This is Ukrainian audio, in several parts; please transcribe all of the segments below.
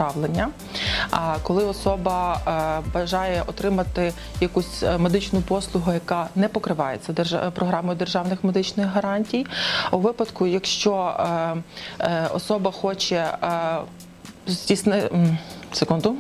направлення. Коли особа бажає отримати якусь медичну послугу, яка не покривається програмою державних медичних гарантій, у випадку, якщо особа хоче здійснити... Секунду.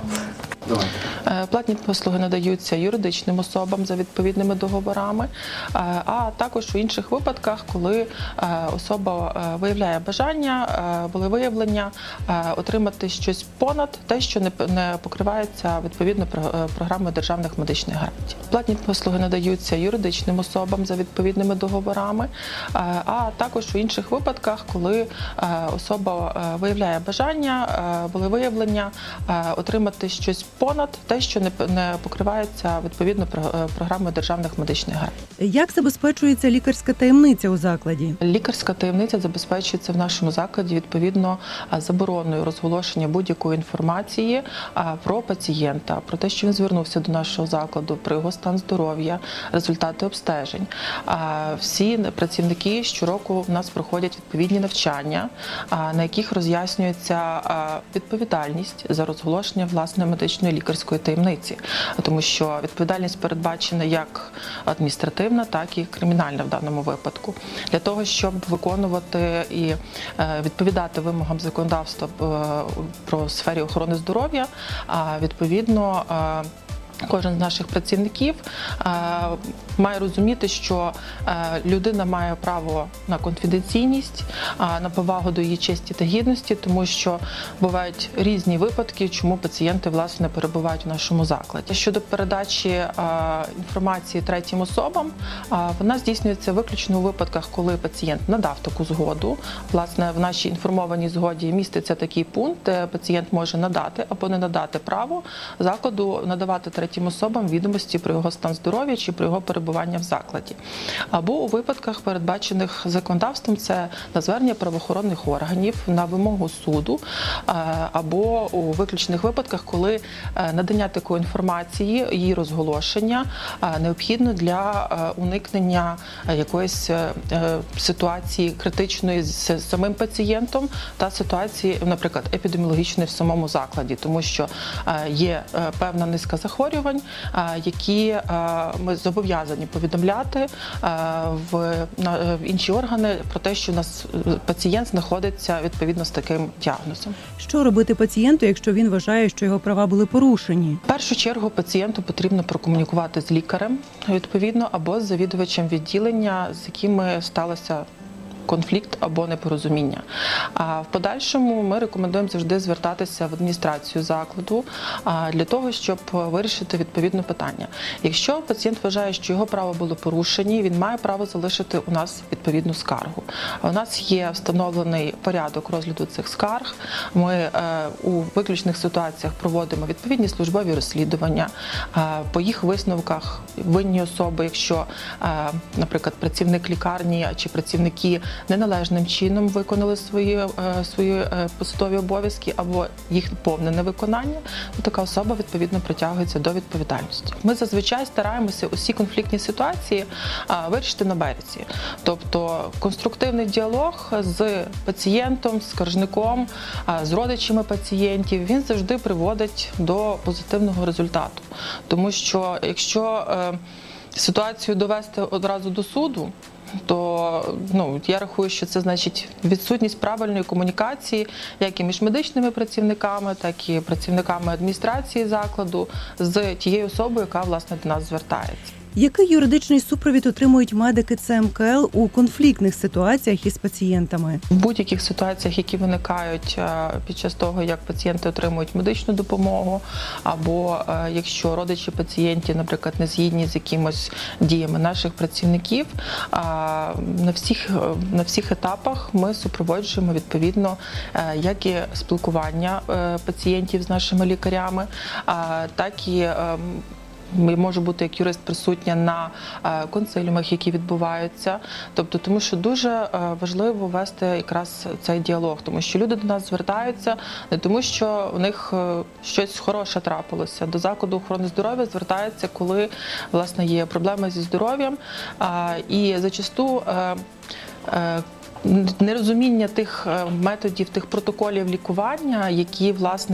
Платні послуги надаються юридичним особам за відповідними договорами, а також у інших випадках, коли особа виявляє бажання, волевиявлення отримати щось понад те, що не покривається відповідно програмою державних медичних гарантій. Платні послуги надаються юридичним особам за відповідними договорами, а також у інших випадках, коли особа виявляє бажання, волевиявлення отримати щось понад те, що не покривається відповідно програмою державних медичних гарантій. Як забезпечується лікарська таємниця у закладі? Лікарська таємниця забезпечується в нашому закладі відповідно забороною розголошення будь-якої інформації про пацієнта, про те, що він звернувся до нашого закладу, про його стан здоров'я, результати обстежень. Всі працівники щороку в нас проходять відповідні навчання, на яких роз'яснюється відповідальність за розголошення власної медичної лікарської таємниці, тому що відповідальність передбачена як адміністративна, так і кримінальна в даному випадку. Для того, щоб виконувати і відповідати вимогам законодавства про сфері охорони здоров'я, відповідно, кожен з наших працівників має розуміти, що людина має право на конфіденційність, на повагу до її честі та гідності, тому що бувають різні випадки, чому пацієнти, власне, перебувають в нашому закладі. Щодо передачі інформації третім особам, вона здійснюється виключно у випадках, коли пацієнт надав таку згоду. Власне, в нашій інформованій згоді міститься такий пункт, де пацієнт може надати або не надати право закладу надавати третім особам відомості про його стан здоров'я чи про його перебування в закладі. Або у випадках, передбачених законодавством, це на звернення правоохоронних органів, на вимогу суду, або у виключних випадках, коли надання такої інформації, її розголошення необхідно для уникнення якоїсь ситуації критичної з самим пацієнтом та ситуації, наприклад, епідеміологічної в самому закладі, тому що є певна низка захворювань, які ми зобов'язані повідомляти в інші органи про те, що у нас пацієнт знаходиться відповідно з таким діагнозом. Що робити пацієнту, якщо він вважає, що його права були порушені? В першу чергу пацієнту потрібно прокомунікувати з лікарем, відповідно, або з завідувачем відділення, з якими сталося конфлікт або непорозуміння. А в подальшому ми рекомендуємо завжди звертатися в адміністрацію закладу для того, щоб вирішити відповідне питання. Якщо пацієнт вважає, що його права були порушені, він має право залишити у нас відповідну скаргу. У нас є встановлений порядок розгляду цих скарг. Ми у виключних ситуаціях проводимо відповідні службові розслідування. По їх висновках винні особи, якщо, наприклад, працівник лікарні чи працівники неналежним чином виконали свої посадові обов'язки або їх повне невиконання, то така особа відповідно притягується до відповідальності. Ми зазвичай стараємося усі конфліктні ситуації вирішити на березі. Тобто конструктивний діалог з пацієнтом, з скаржником, з родичами пацієнтів, він завжди приводить до позитивного результату. Тому що якщо ситуацію довести одразу до суду, то я рахую, що це значить відсутність правильної комунікації як і між медичними працівниками, так і працівниками адміністрації закладу з тією особою, яка, власне, до нас звертається. Який юридичний супровід отримують медики ЦМКЛ у конфліктних ситуаціях із пацієнтами? В будь-яких ситуаціях, які виникають під час того, як пацієнти отримують медичну допомогу, або якщо родичі пацієнтів, наприклад, не згідні з якимось діями наших працівників, на всіх етапах ми супроводжуємо відповідно як і спілкування пацієнтів з нашими лікарями, так і може бути як юрист присутня на консиліумах, які відбуваються. Тобто, тому що дуже важливо вести якраз цей діалог, тому що люди до нас звертаються не тому, що у них щось хороше трапилося. До закладу охорони здоров'я звертаються, коли, власне, є проблеми зі здоров'ям. І зачасту нерозуміння тих методів, тих протоколів лікування, які, власне,